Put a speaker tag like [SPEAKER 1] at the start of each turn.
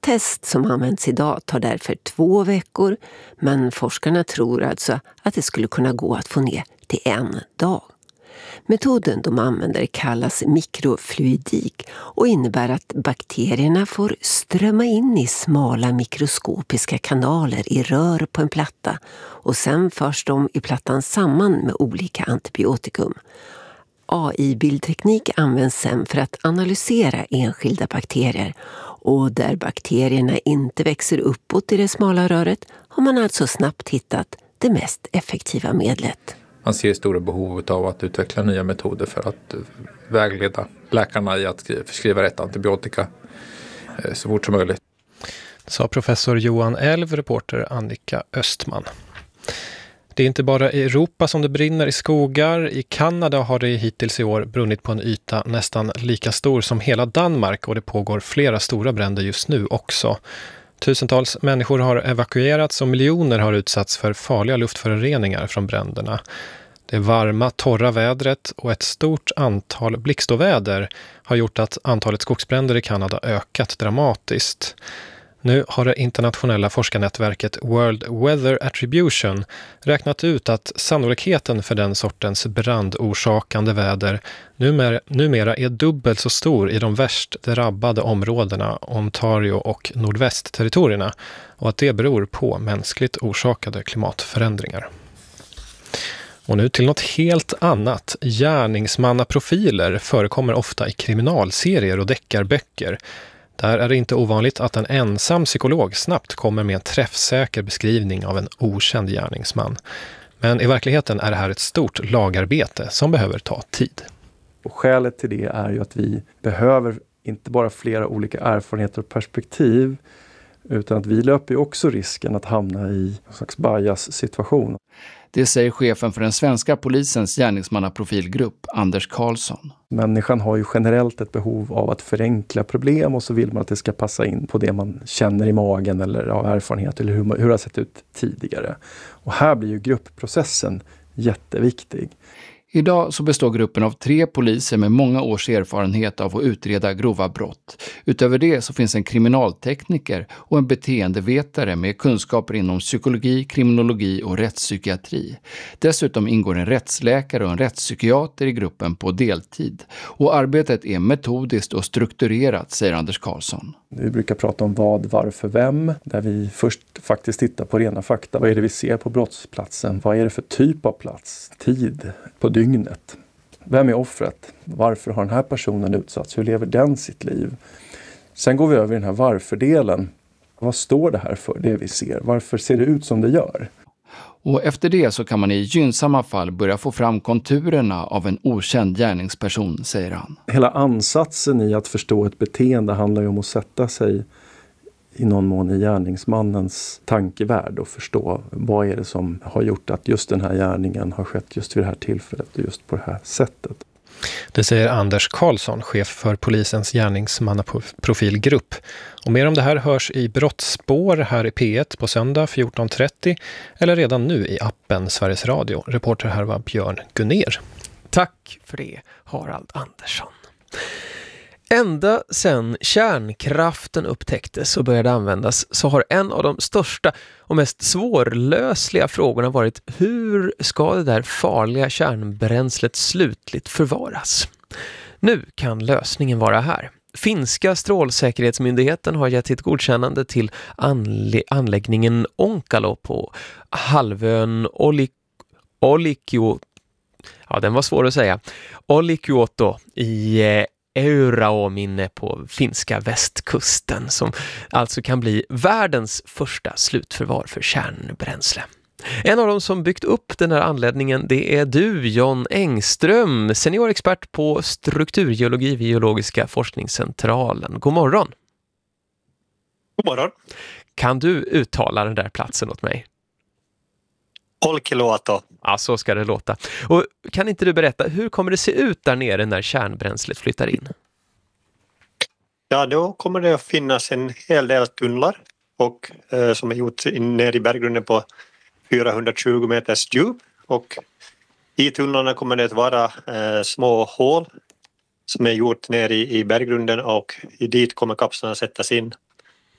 [SPEAKER 1] test som används idag tar därför 2 veckor, men forskarna tror alltså att det skulle kunna gå att få ner till 1 dag. Metoden de använder kallas mikrofluidik och innebär att bakterierna får strömma in i smala mikroskopiska kanaler i rör på en platta och sen förs de i plattan samman med olika antibiotikum. AI-bildteknik används sen för att analysera enskilda bakterier och där bakterierna inte växer uppåt i det smala röret har man alltså snabbt hittat det mest effektiva medlet.
[SPEAKER 2] Man ser stora behov av att utveckla nya metoder för att vägleda läkarna i att förskriva rätt antibiotika så fort som möjligt.
[SPEAKER 3] Sa professor Johan Elv, reporter Annika Östman. Det är inte bara i Europa som det brinner i skogar. I Kanada har det hittills i år brunnit på en yta nästan lika stor som hela Danmark och det pågår flera stora bränder just nu också. Tusentals människor har evakuerats och miljoner har utsatts för farliga luftföroreningar från bränderna. Det varma, torra vädret och ett stort antal blixtoväder har gjort att antalet skogsbränder i Kanada ökat dramatiskt. Nu har det internationella forskarnätverket World Weather Attribution räknat ut att sannolikheten för den sortens brandorsakande väder numera är dubbelt så stor i de värst drabbade områdena Ontario och nordvästterritorierna och att det beror på mänskligt orsakade klimatförändringar. Och nu till något helt annat. Gärningsmannaprofiler förekommer ofta i kriminalserier och deckarböcker. Där är det inte ovanligt att en ensam psykolog snabbt kommer med en träffsäker beskrivning av en okänd gärningsman. Men i verkligheten är det här ett stort lagarbete som behöver ta tid.
[SPEAKER 4] Och skälet till det är ju att vi behöver inte bara flera olika erfarenheter och perspektiv utan att vi löper ju också risken att hamna i en slags bias-situation.
[SPEAKER 5] Det säger chefen för den svenska polisens gärningsmannaprofilgrupp, Anders Karlsson.
[SPEAKER 4] Människan har ju generellt ett behov av att förenkla problem och så vill man att det ska passa in på det man känner i magen eller av erfarenhet eller hur det har sett ut tidigare. Och här blir ju gruppprocessen jätteviktig.
[SPEAKER 5] Idag så består gruppen av 3 poliser med många års erfarenhet av att utreda grova brott. Utöver det så finns en kriminaltekniker och en beteendevetare med kunskaper inom psykologi, kriminologi och rättspsykiatri. Dessutom ingår en rättsläkare och en rättspsykiater i gruppen på deltid. Och arbetet är metodiskt och strukturerat, säger Anders Karlsson.
[SPEAKER 4] Vi brukar prata om vad, varför, vem. Där vi först faktiskt tittar på rena fakta. Vad är det vi ser på brottsplatsen? Vad är det för typ av plats? Tid på dygnet. Vem är offret? Varför har den här personen utsatts? Hur lever den sitt liv? Sen går vi över i den här varför-delen. Vad står det här för, det vi ser? Varför ser det ut som det gör?
[SPEAKER 5] Och efter det så kan man i gynnsamma fall börja få fram konturerna av en okänd gärningsperson, säger han.
[SPEAKER 4] Hela ansatsen i att förstå ett beteende handlar ju om att sätta sig i någon mån i gärningsmannens tankevärld och förstå vad är det som har gjort att just den här gärningen har skett just vid det här tillfället och just på det här sättet.
[SPEAKER 3] Det säger Anders Karlsson, chef för polisens gärningsmannaprofilgrupp. Och mer om det här hörs i Brottsspår här i P1 på söndag 14.30 eller redan nu i appen Sveriges Radio. Reporter här var Björn Gunner.
[SPEAKER 6] Tack för det, Harald Andersson. Ända sedan kärnkraften upptäcktes och började användas så har en av de största och mest svårlösliga frågorna varit hur ska det där farliga kärnbränslet slutligt förvaras? Nu kan lösningen vara här. Finska strålsäkerhetsmyndigheten har gett sitt godkännande till anläggningen Onkalo på halvön Olkiluoto i Euraominne på finska västkusten som alltså kan bli världens första slutförvar för kärnbränsle. En av dem som byggt upp den här anläggningen det är du, John Engström, seniorexpert på strukturgeologi vid Geologiska forskningscentralen. God morgon.
[SPEAKER 7] God morgon.
[SPEAKER 6] Kan du uttala den där platsen åt mig?
[SPEAKER 7] Olkiluoto.
[SPEAKER 6] Ja, så ska det låta. Och kan inte du berätta, hur kommer det se ut där nere när kärnbränslet flyttar in?
[SPEAKER 7] Ja, då kommer det att finnas en hel del tunnlar och som är gjort ner i berggrunden på 420 meters djup. Och i tunnlarna kommer det att vara små hål som är gjort ner i berggrunden och dit kommer kapslarna sättas in.